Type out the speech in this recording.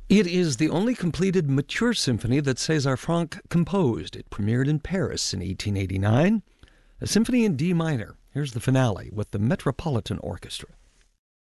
It is the only completed mature symphony that César Franck composed. It premiered in Paris in 1889. A symphony in D minor. Here's the finale with the Metropolitan Orchestra.